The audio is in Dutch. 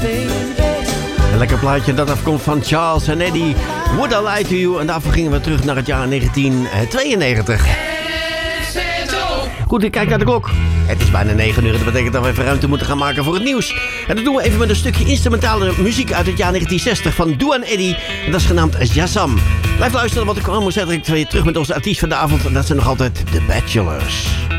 Een lekker plaatje dat afkomt van Charles en Eddie. Would I Lie to You? En daarvoor gingen we terug naar het jaar 1992. Goed, ik kijk naar de klok. Het is bijna 9 uur. Dat betekent dat we even ruimte moeten gaan maken voor het nieuws. En dat doen we even met een stukje instrumentale muziek uit het jaar 1960 van Dou en Eddie. En dat is genaamd Yazam. Blijf luisteren, want ik kwam weer terug met onze artiest van de avond. En dat zijn nog altijd The Bachelors.